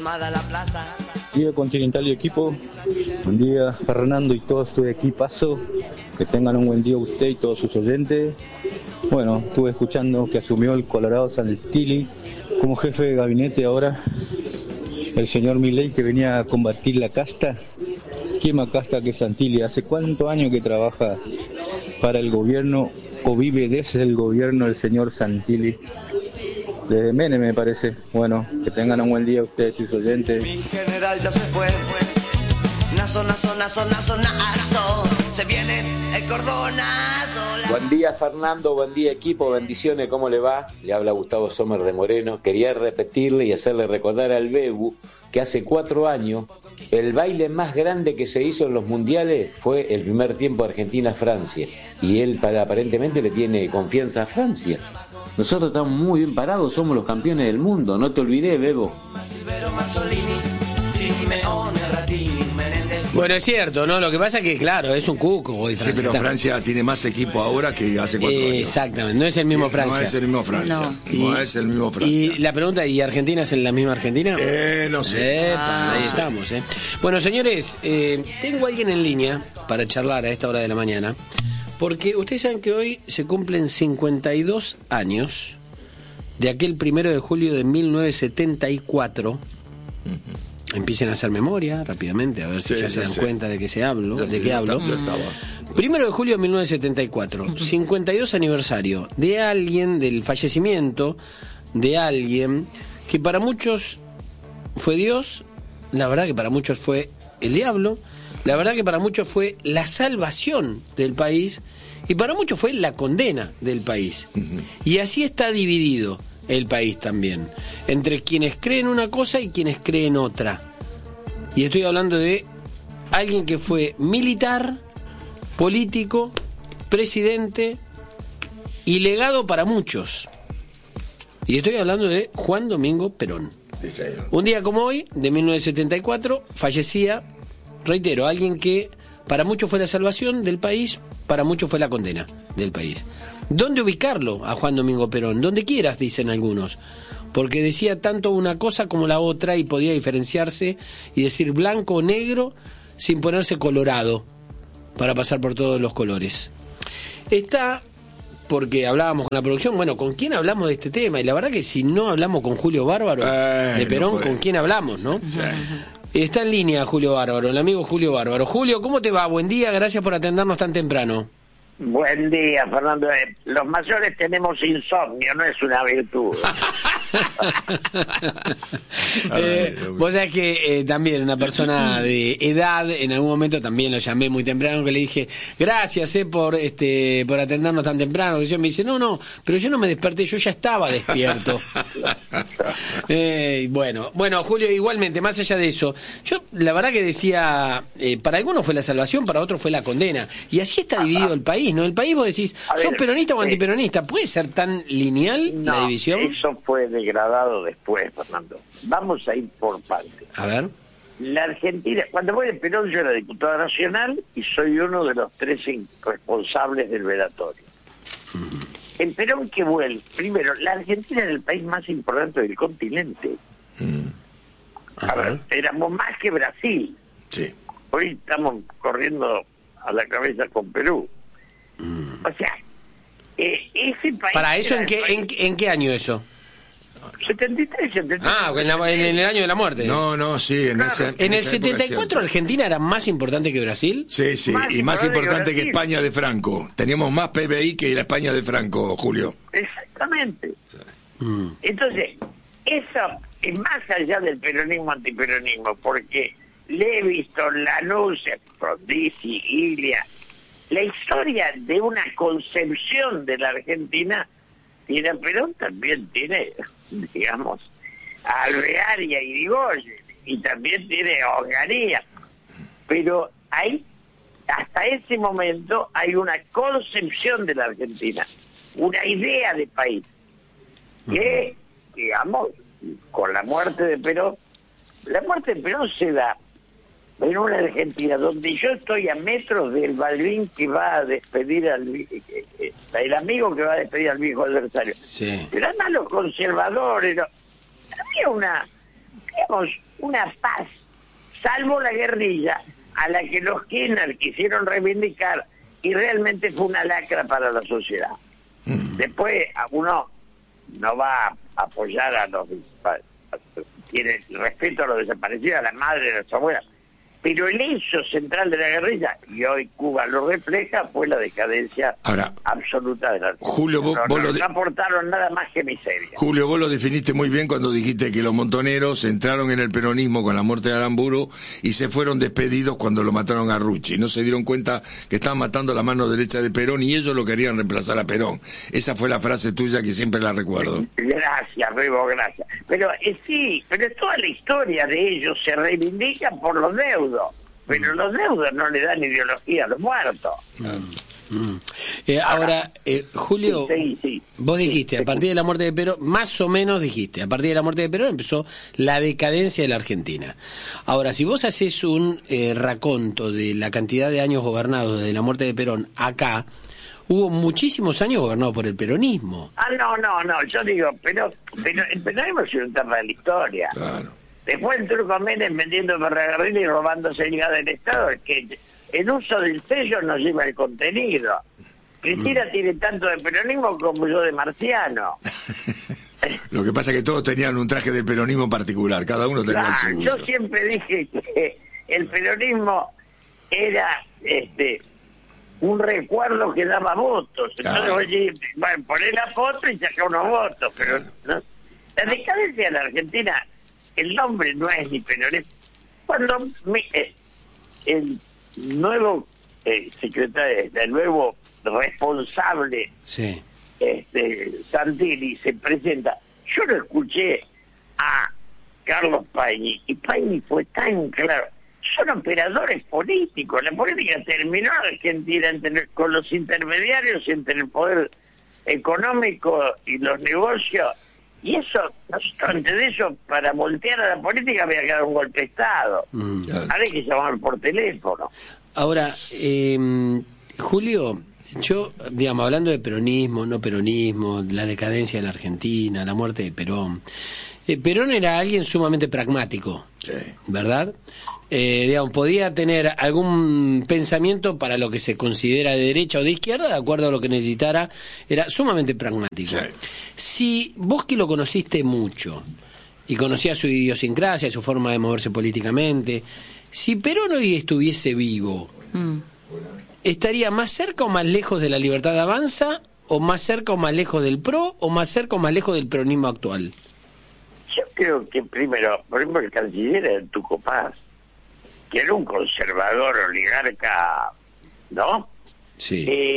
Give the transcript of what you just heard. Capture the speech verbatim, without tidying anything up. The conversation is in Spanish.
llamada a la plaza. Buen día Continental y equipo, buen día Fernando y todo su equipazo, que tengan un buen día usted y todos sus oyentes. Bueno, estuve escuchando que asumió el Colorado Santilli como jefe de gabinete ahora el señor Milei, que venía a combatir la casta. ¿Quién más casta que Santilli? ¿Hace cuántos años que trabaja para el gobierno o vive desde el gobierno el señor Santilli? Desde Menem, me parece. Bueno, que tengan un buen día ustedes y sus oyentes. Mi general ya se fue. Nazo, nazo, nazo, nazo, nazo. Se viene el cordonazo. La... Buen día Fernando, buen día equipo, bendiciones, ¿cómo le va? Le habla Gustavo Sommer de Moreno. Quería repetirle y hacerle recordar al Bebu que hace cuatro años el baile más grande que se hizo en los mundiales fue el primer tiempo Argentina-Francia. Y él para, aparentemente le tiene confianza a Francia. Nosotros estamos muy bien parados, somos los campeones del mundo, no te olvides, Bebo. Bueno, es cierto, ¿no? Lo que pasa es que, claro, es un cuco hoy Francia. Sí, pero Francia tiene más equipo ahora que hace cuatro eh, años. Exactamente, no es el mismo sí, Francia. No es el mismo Francia. No, no y, es el mismo Francia. Y la pregunta, ¿y Argentina es en la misma Argentina? Eh, no sé. Epa, ah, ahí no estamos, sé. ¿eh? Bueno, señores, eh, tengo a alguien en línea para charlar a esta hora de la mañana, porque ustedes saben que hoy se cumplen cincuenta y dos años de aquel primero de julio de mil novecientos setenta y cuatro. Uh-huh. Empiecen a hacer memoria rápidamente, a ver si sí, ya se dan sí. cuenta de que se hablo, ya de sí, qué hablo. Estaba. Primero de julio de mil novecientos setenta y cuatro, uh-huh. cincuenta y dos aniversario de alguien, del fallecimiento de alguien que para muchos fue Dios, la verdad que para muchos fue el diablo, la verdad que para muchos fue la salvación del país y para muchos fue la condena del país. Uh-huh. Y así está dividido el país también, entre quienes creen una cosa y quienes creen otra. Y estoy hablando de alguien que fue militar, político, presidente y legado para muchos. Y estoy hablando de Juan Domingo Perón. Un día como hoy, de mil novecientos setenta y cuatro, fallecía, reitero, alguien que para muchos fue la salvación del país, para muchos fue la condena del país. ¿Dónde ubicarlo a Juan Domingo Perón? Donde quieras, dicen algunos, porque decía tanto una cosa como la otra y podía diferenciarse y decir blanco o negro sin ponerse colorado para pasar por todos los colores. Está, porque hablábamos con la producción, bueno, ¿con quién hablamos de este tema? Y la verdad que si no hablamos con Julio Bárbaro eh, de Perón, no ¿con quién hablamos, no? Sí. Está en línea Julio Bárbaro, el amigo Julio Bárbaro. Julio, ¿cómo te va? Buen día, gracias por atendernos tan temprano. Buen día, Fernando. Los mayores tenemos insomnio, no es una virtud. eh, vos sabés que eh, también una persona de edad, en algún momento también lo llamé muy temprano, que le dije, gracias eh, por este por atendernos tan temprano. Y yo me dice, no, no, pero yo no me desperté, yo ya estaba despierto. eh, bueno, bueno, Julio, igualmente, más allá de eso, yo la verdad que decía, eh, para algunos fue la salvación, para otros fue la condena. Y así está dividido el país, ¿no? El país vos decís, ¿sos peronista o antiperonista? ¿Puede ser tan lineal no, la división? Eso fue degradado después, Fernando. Vamos a ir por partes. A ver. La Argentina, cuando voy de Perón yo era diputado nacional y soy uno de los tres responsables del velatorio. Uh-huh. El Perón que vuelve, primero, la Argentina era el país más importante del continente. Uh-huh. A ver, éramos más que Brasil. Sí. Hoy estamos corriendo a la cabeza con Perú. Uh-huh. O sea, eh, ese país... ¿Para eso en qué, en, en qué año eso? setenta y tres, setenta y tres. Ah, en, la, en el año de la muerte. No, no, sí, en claro. ese ¿En, en el setenta y cuatro Argentina era más importante que Brasil? Sí, sí, más y más importante que, que España de Franco. Teníamos más P B I que la España de Franco, Julio. Exactamente. Sí. Mm. Entonces, eso es más allá del peronismo antiperonismo, porque le he visto Lanús, Frondizi, Ilia, la historia de una concepción de la Argentina. Y el Perón también tiene, digamos, a Alvear y a Irigoyen, y también tiene a Onganía. Pero hay, hasta ese momento, hay una concepción de la Argentina, una idea de país, que, digamos, con la muerte de Perón, la muerte de Perón se da en una Argentina donde yo estoy a metros del Balbín que va a despedir al el amigo que va a despedir al viejo adversario. Sí. Pero además los conservadores, no, había una teníamos una paz, salvo la guerrilla, a la que los Kirchner quisieron reivindicar, y realmente fue una lacra para la sociedad. Mm. Después, uno no va a apoyar a los... tiene respeto a los desaparecidos, a la madre, a las abuelas, pero el hecho central de la guerrilla, y hoy Cuba lo refleja, fue la decadencia Ahora, absoluta de la Julio, vos, no, vos no, lo de... no aportaron nada más que miseria. Julio, vos lo definiste muy bien cuando dijiste que los montoneros entraron en el peronismo con la muerte de Aramburu y se fueron despedidos cuando lo mataron a Rucci. No se dieron cuenta que estaban matando la mano derecha de Perón y ellos lo querían reemplazar a Perón. Esa fue la frase tuya que siempre la recuerdo. Gracias, Bebo, gracias. Pero eh, sí, pero toda la historia de ellos se reivindica por los deudos. Pero los deudos no le dan ideología a los muertos. Mm. Mm. Eh, ahora, eh, Julio, sí, sí, sí. vos dijiste, sí, a partir de la muerte de Perón, más o menos dijiste, a partir de la muerte de Perón empezó la decadencia de la Argentina. Ahora, si vos haces un eh, raconto de la cantidad de años gobernados desde la muerte de Perón acá, hubo muchísimos años gobernados por el peronismo. Ah, no, no, no, yo digo, pero, pero el peronismo es un tema de la historia. Claro. Después el Turco Menem vendiendo ferrocarril y robándose el gas del Estado, que el uso del sello nos lleva el contenido. Cristina mm. tiene tanto de peronismo como yo de marciano. Lo que pasa es que todos tenían un traje de peronismo particular, cada uno tenía claro, el suyo. Yo siempre dije que el peronismo era este un recuerdo que daba votos. Entonces, claro. oye, bueno, poner la foto y sacar unos votos, pero ¿no? La decadencia de la Argentina, el nombre no es ni peronismo. Cuando me, eh, el nuevo eh, secretario, el nuevo responsable, sí. este, Santilli, se presenta, yo lo escuché a Carlos Pañi, y Pañi fue tan claro. Son operadores políticos. La política terminó en Argentina entre, con los intermediarios entre el poder económico y los negocios. Y eso, antes de eso, para voltear a la política había que dar un golpe de Estado. Mm, claro. Había que llamar por teléfono. Ahora, eh, Julio, yo, digamos, hablando de peronismo, no peronismo, la decadencia de la Argentina, la muerte de Perón. Eh, Perón era alguien sumamente pragmático, sí. ¿verdad? Eh, digamos, podía tener algún pensamiento para lo que se considera de derecha o de izquierda, de acuerdo a lo que necesitara, era sumamente pragmático. Sí. Si vos que lo conociste mucho y conocías su idiosincrasia, su forma de moverse políticamente, si Perón hoy estuviese vivo, mm. ¿estaría más cerca o más lejos de la Libertad de Avanza, o más cerca o más lejos del PRO, o más cerca o más lejos del peronismo actual? Yo creo que primero, por ejemplo, el canciller era el Tuco Paz, que era un conservador oligarca, ¿no? Sí. Eh,